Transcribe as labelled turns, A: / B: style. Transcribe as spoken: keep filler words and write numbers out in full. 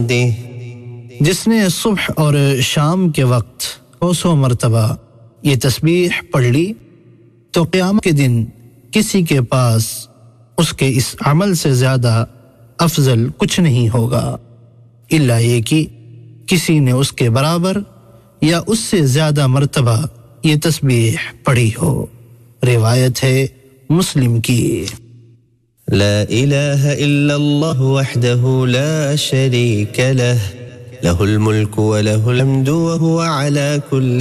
A: بحمده
B: जिसने सुबह और शाम के वक्त सौ मरतबा ये तस्बीह पढ़ ली तो क़यामत के दिन किसी के पास उसके इस अमल से ज़्यादा अफजल कुछ नहीं होगा, इल्ला ये कि किसी ने उसके बराबर या उससे ज़्यादा मरतबा ये तस्बीह पढ़ी हो। रिवायत है मुस्लिम की।
A: ला इलाहा इल्लल्लाह वहदहु ला शरीक लह लहुल मुल्कु व लहुल हम्दु व हुवा अला कुल्ली